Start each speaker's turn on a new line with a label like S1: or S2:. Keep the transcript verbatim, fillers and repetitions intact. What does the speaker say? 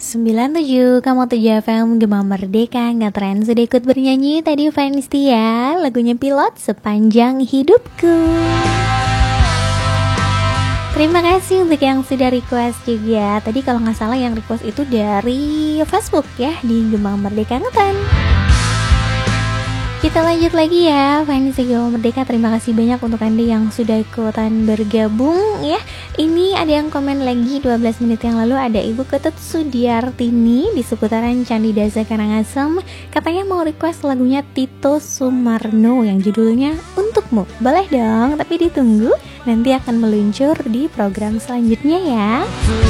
S1: sembilan tujuh koma tujuh F M Gema Merdeka ngetren sudah ikut bernyanyi tadi fans Tia, lagunya Pilot Sepanjang Hidupku. Terima kasih untuk yang sudah request juga. Tadi kalau nggak salah yang request itu dari Facebook ya, di Gema Merdeka Ngetren. Kita lanjut lagi ya, fans Gema Merdeka. Terima kasih banyak untuk Anda yang sudah ikutan bergabung ya. Ini ada yang komen lagi dua belas menit yang lalu, ada Ibu Ketut Sudiartini di seputaran Candi Daza Karangasem. Katanya mau request lagunya Tito Sumarno yang judulnya Untukmu. Boleh dong, tapi ditunggu, nanti akan meluncur di program selanjutnya ya.